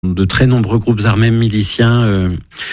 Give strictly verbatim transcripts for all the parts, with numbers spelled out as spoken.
de très nombreux groupes armés miliciens euh,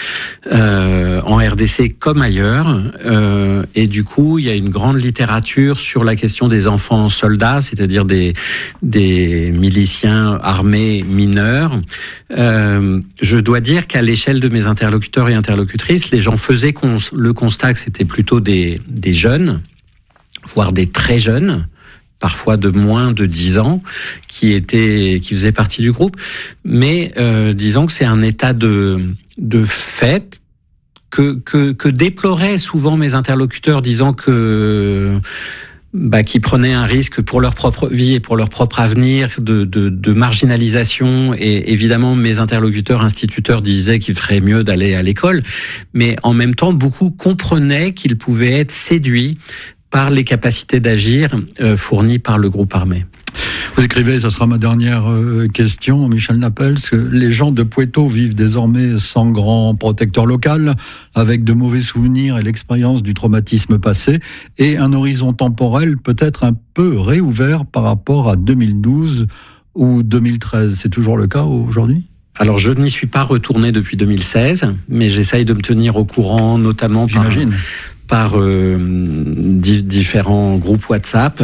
euh, en R D C comme ailleurs, euh, et du coup il y a une grande littérature sur la question des enfants soldats, c'est-à-dire des des miliciens armés mineurs. Euh, je dois dire qu'à l'échelle de mes interlocuteurs et interlocutrices, les gens faisaient cons- le constat que c'était plutôt des des jeunes, voire des très jeunes, parfois de moins de dix ans, qui étaient, qui faisaient partie du groupe. Mais euh, disons que c'est un état de de fait que que que déploraient souvent mes interlocuteurs, disant que bah, qui prenaient un risque pour leur propre vie et pour leur propre avenir de de, de marginalisation. Et évidemment, mes interlocuteurs instituteurs disaient qu'il ferait mieux d'aller à l'école, mais en même temps, beaucoup comprenaient qu'ils pouvaient être séduits par les capacités d'agir euh, fournies par le groupe armé. Vous écrivez, ça sera ma dernière euh, question, Michel Napels, que les gens de Poitou vivent désormais sans grand protecteur local, avec de mauvais souvenirs et l'expérience du traumatisme passé, et un horizon temporel peut-être un peu réouvert par rapport à deux mille douze ou deux mille treize. C'est toujours le cas aujourd'hui ? Alors, je n'y suis pas retourné depuis deux mille seize, mais j'essaye de me tenir au courant, notamment par... J'imagine. par euh, di- différents groupes WhatsApp.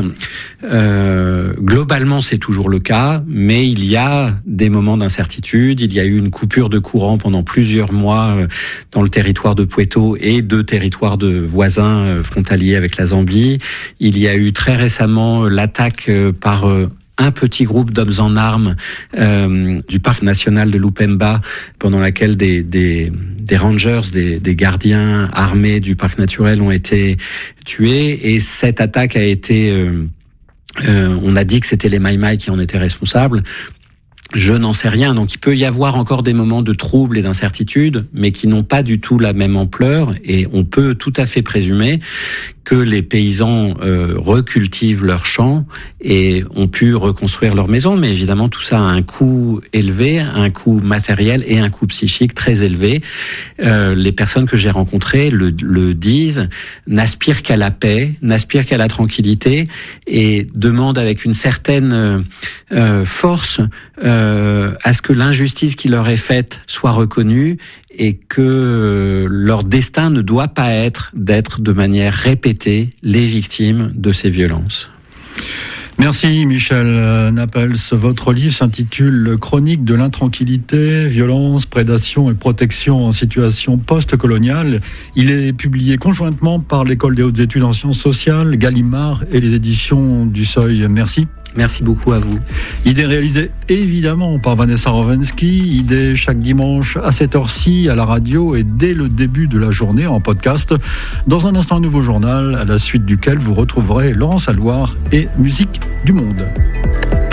Euh, globalement, c'est toujours le cas, mais il y a des moments d'incertitude. Il y a eu une coupure de courant pendant plusieurs mois euh, dans le territoire de Poitou et deux territoires de voisins euh, frontaliers avec la Zambie. Il y a eu très récemment euh, l'attaque euh, par... Euh, un petit groupe d'hommes en armes euh, du parc national de Lupemba, pendant laquelle des, des, des rangers, des, des gardiens armés du parc naturel ont été tués. Et cette attaque a été... Euh, euh, on a dit que c'était les Maïmaï qui en étaient responsables. Je n'en sais rien. Donc il peut y avoir encore des moments de trouble et d'incertitude, mais qui n'ont pas du tout la même ampleur. Et on peut tout à fait présumer que les paysans euh, recultivent leurs champs et ont pu reconstruire leurs maisons. Mais évidemment, tout ça a un coût élevé, un coût matériel et un coût psychique très élevé. Euh, les personnes que j'ai rencontrées le, le disent, n'aspirent qu'à la paix, n'aspirent qu'à la tranquillité et demandent avec une certaine euh, force euh, à ce que l'injustice qui leur est faite soit reconnue et que leur destin ne doit pas être d'être de manière répétée les victimes de ces violences. Merci Michel Napels. Votre livre s'intitule « Chronique de l'intranquillité, violence, prédation et protection en situation post-coloniale ». Il est publié conjointement par l'École des hautes études en sciences sociales, Gallimard et les éditions du Seuil. Merci. Merci beaucoup à vous. Idée réalisée évidemment par Vanessa Rovensky. Idée chaque dimanche à cette heure-ci à la radio et dès le début de la journée en podcast. Dans un instant, un nouveau journal à la suite duquel vous retrouverez Laurence Allouard et Musique du Monde.